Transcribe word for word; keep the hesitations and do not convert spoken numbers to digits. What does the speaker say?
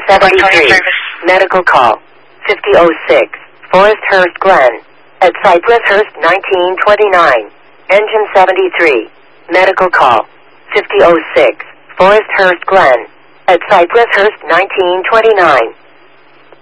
seventy-three. Medical call. fifty oh six. Foresthurst Glen. At Cypresshurst nineteen twenty-nine. Engine seventy-three. Medical call. fifty oh six. Foresthurst Glen. At Cypresshurst nineteen twenty-nine.